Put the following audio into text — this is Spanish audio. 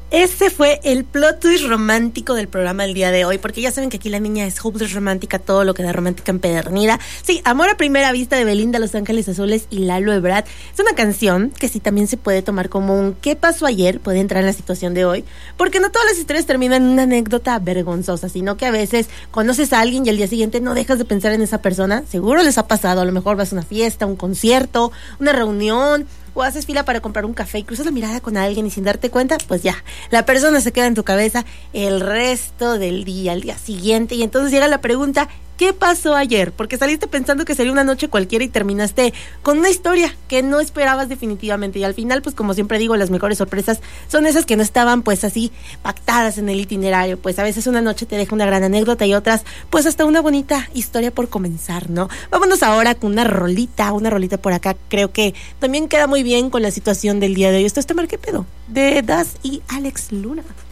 Ese fue el plot twist romántico del programa el día de hoy, porque ya saben que aquí la niña es hopeless romántica, todo lo que da romántica empedernida. Sí, Amor a Primera Vista de Belinda, Los Ángeles Azules y Lalo Ebrard. Es una canción que sí también se puede tomar como un ¿qué pasó ayer? Puede entrar en la situación de hoy, porque no todas las historias terminan en una anécdota vergonzosa, sino que a veces conoces a alguien y al día siguiente no dejas de pensar en esa persona. Seguro les ha pasado, a lo mejor vas a una fiesta, un concierto, una reunión, o haces fila para comprar un café y cruzas la mirada con alguien y sin darte cuenta, pues ya, la persona se queda en tu cabeza el resto del día, al día siguiente, y entonces llega la pregunta, ¿qué pasó ayer? Porque saliste pensando que sería una noche cualquiera y terminaste con una historia que no esperabas definitivamente, y al final, pues como siempre digo, las mejores sorpresas son esas que no estaban pues así pactadas en el itinerario. Pues a veces una noche te deja una gran anécdota y otras pues hasta una bonita historia por comenzar, ¿no? Vámonos ahora con una rolita por acá, creo que también queda muy bien con la situación del día de hoy. Esto es Tomar ¿Qué pedo? De Das y Alex Luna.